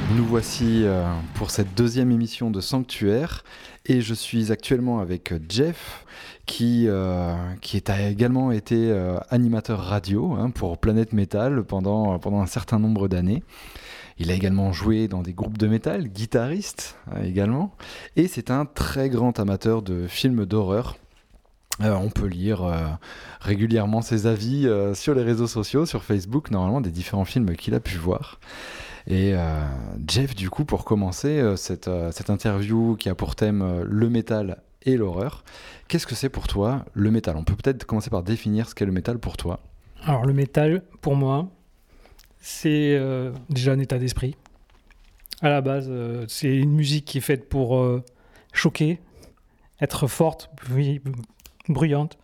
Nous voici pour cette deuxième émission de Sanctuaire et je suis actuellement avec Jeff qui a également été animateur radio pour Planète Métal pendant un certain nombre d'années. Il a également joué dans des groupes de métal, guitariste également, et c'est un très grand amateur de films d'horreur. On peut lire régulièrement ses avis sur les réseaux sociaux, sur Facebook, normalement des différents films qu'il a pu voir. Et Jeff, du coup, pour commencer cette interview qui a pour thème le métal et l'horreur, qu'est-ce que c'est pour toi le métal ? On peut peut-être commencer par définir ce qu'est le métal pour toi. Alors le métal, pour moi, c'est déjà un état d'esprit. À la base, c'est une musique qui est faite pour choquer, être forte, bruyante,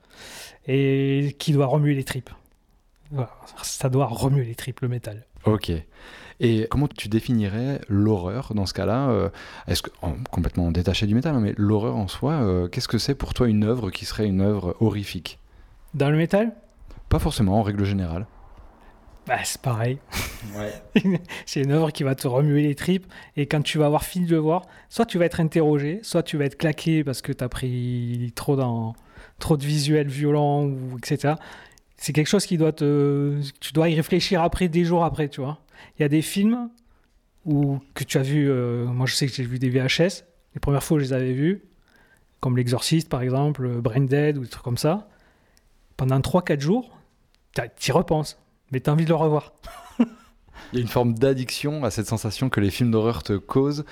et qui doit remuer les tripes. Voilà, ça doit remuer les tripes, le métal. Ok. Et comment tu définirais l'horreur dans ce cas-là ? Est-ce que, complètement détaché du métal, mais l'horreur en soi, qu'est-ce que c'est pour toi une œuvre qui serait une œuvre horrifique ? Dans le métal ? Pas forcément, en règle générale. Bah, c'est pareil. Ouais. C'est une œuvre qui va te remuer les tripes, et quand tu vas avoir fini de le voir, soit tu vas être interrogé, soit tu vas être claqué parce que tu as pris trop de visuels violents, etc. C'est quelque chose tu dois y réfléchir après, des jours après, tu vois. Il y a des films que tu as vus, moi je sais que j'ai vu des VHS, les premières fois où je les avais vus, comme L'Exorciste par exemple, Brain Dead ou des trucs comme ça, pendant 3-4 jours, tu y repenses, mais tu as envie de le revoir. Il y a une forme d'addiction à cette sensation que les films d'horreur te causent,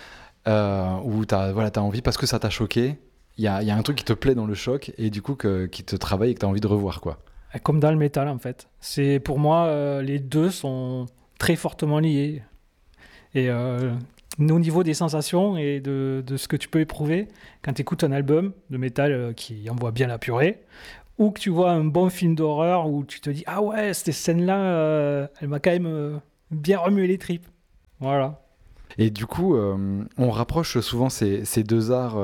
où tu as envie, parce que ça t'a choqué, il y a un truc qui te plaît dans le choc, et du coup qui te travaille et que tu as envie de revoir, quoi. Comme dans le métal en fait. C'est, pour moi, les deux sont très fortement liés. Et au niveau des sensations et de ce que tu peux éprouver quand tu écoutes un album de métal qui envoie bien la purée, ou que tu vois un bon film d'horreur où tu te dis « Ah ouais, cette scène-là, elle m'a quand même bien remué les tripes. » Voilà. Et du coup, on rapproche souvent ces deux arts,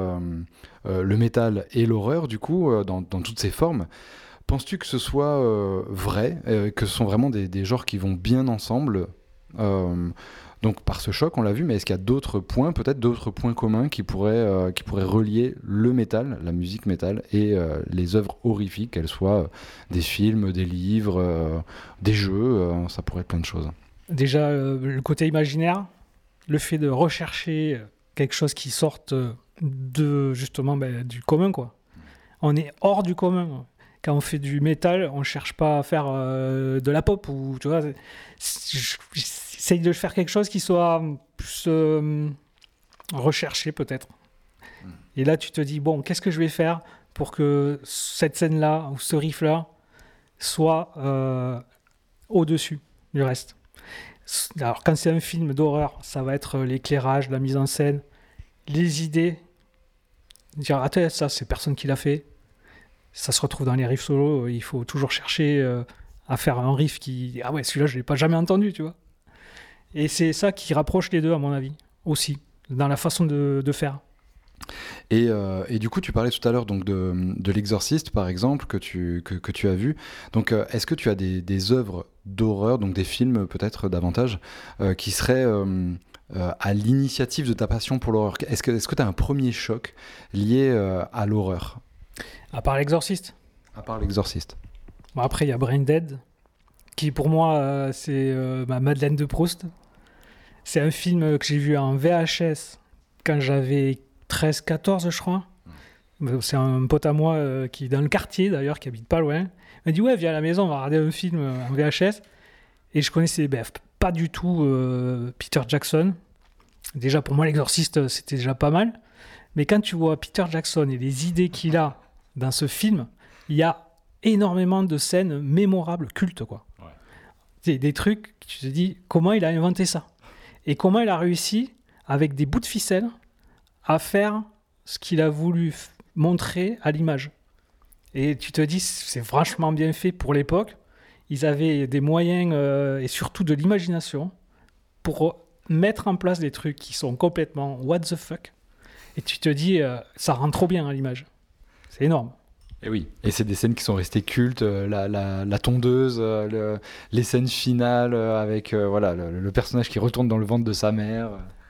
le métal et l'horreur, du coup, dans toutes ces formes. Penses-tu que ce soit vrai, que ce sont vraiment des genres qui vont bien ensemble donc par ce choc, on l'a vu, mais est-ce qu'il y a d'autres points, peut-être d'autres points communs qui pourraient relier le métal, la musique métal, et les œuvres horrifiques, qu'elles soient des films, des livres, des jeux, ça pourrait être plein de choses. Déjà, le côté imaginaire, le fait de rechercher quelque chose qui sorte justement du commun, quoi. On est hors du commun. Quand on fait du métal, on cherche pas à faire de la pop, ou tu vois, j'essaye de faire quelque chose qui soit plus recherché peut-être. Et là, tu te dis bon, qu'est-ce que je vais faire pour que cette scène-là ou ce riff-là soit au-dessus du reste. Alors, quand c'est un film d'horreur, ça va être l'éclairage, la mise en scène, les idées. Dire attends, ça c'est personne qui l'a fait. Ça se retrouve dans les riffs solo, il faut toujours chercher à faire un riff qui... Ah ouais, celui-là, je ne l'ai pas jamais entendu, tu vois. Et c'est ça qui rapproche les deux, à mon avis, aussi, dans la façon de faire. Et du coup, tu parlais tout à l'heure donc, de L'Exorciste, par exemple, que tu as vu. Donc, est-ce que tu as des œuvres d'horreur, donc des films peut-être davantage, qui seraient à l'initiative de ta passion pour l'horreur ? Est-ce que tu as un premier choc lié à l'horreur ? À part L'Exorciste. À part L'Exorciste. Bon, après, il y a Brain Dead, qui pour moi, c'est ma Madeleine de Proust. C'est un film que j'ai vu en VHS quand j'avais 13-14, je crois. C'est un pote à moi qui est dans le quartier, d'ailleurs, qui habite pas loin. Il m'a dit « Ouais, viens à la maison, on va regarder un film en VHS. » Et je connaissais pas du tout Peter Jackson. Déjà, pour moi, L'Exorciste, c'était déjà pas mal. Mais quand tu vois Peter Jackson et les idées qu'il a dans ce film, il y a énormément de scènes mémorables, cultes, quoi. Ouais. C'est des trucs, tu te dis, comment il a inventé ça ? Et comment il a réussi, avec des bouts de ficelle, à faire ce qu'il a voulu montrer à l'image. Et tu te dis, c'est franchement bien fait pour l'époque. Ils avaient des moyens et surtout de l'imagination pour mettre en place des trucs qui sont complètement what the fuck. Et tu te dis, ça rend trop bien à l'image. C'est énorme. Et oui, et c'est des scènes qui sont restées cultes, la tondeuse, les scènes finales avec voilà, le personnage qui retourne dans le ventre de sa mère.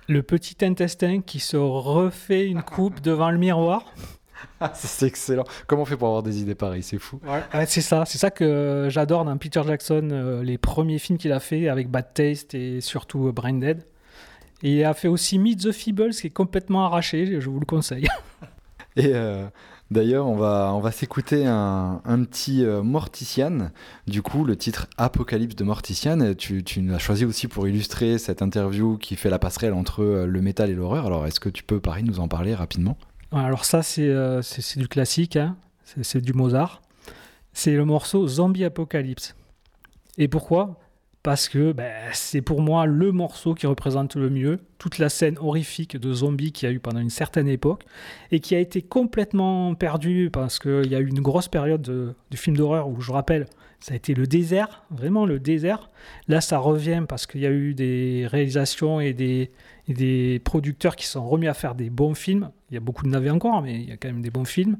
Le petit intestin qui se refait une coupe devant le miroir. C'est excellent. Comment on fait pour avoir des idées pareilles? C'est fou. Ouais, c'est ça que j'adore dans Peter Jackson, les premiers films qu'il a fait avec Bad Taste et surtout Brain Dead. Et il a fait aussi Meet the Feebles qui est complètement arraché, je vous le conseille. Et d'ailleurs, on va s'écouter un petit Mortician. Du coup, le titre Apocalypse de Mortician, tu nous l'as choisi aussi pour illustrer cette interview qui fait la passerelle entre le métal et l'horreur. Alors, est-ce que tu peux, Paris, nous en parler rapidement? Alors ça, c'est du classique, hein. C'est du Mozart. C'est le morceau Zombie Apocalypse. Et pourquoi ? Parce que c'est pour moi le morceau qui représente le mieux toute la scène horrifique de zombies qu'il y a eu pendant une certaine époque et qui a été complètement perdue parce qu'il y a eu une grosse période du film d'horreur où, je rappelle, ça a été le désert, vraiment le désert. Là, ça revient parce qu'il y a eu des réalisations et des producteurs qui sont remis à faire des bons films. Il y a beaucoup de navets encore, mais il y a quand même des bons films.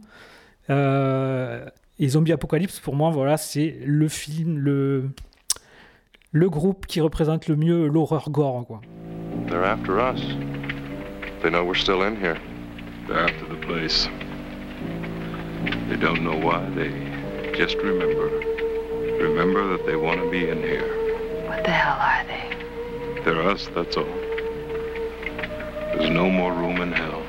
Et Zombie Apocalypse, pour moi, voilà, c'est le film, le groupe qui représente le mieux l'horreur gore, quoi. They're after us. They know we're still in here. They're after the place. They don't know why. They just remember that they want to be in here. What the hell are they? They're us, that's all. There's no more room in hell.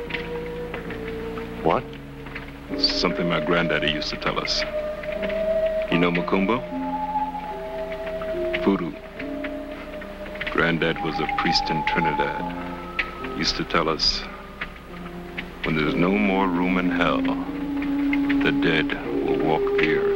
What? It's something my granddaddy used to tell us. You know Macumba? Voodoo. Granddad was a priest in Trinidad. Used to tell us, when there's no more room in hell, the dead will walk the earth.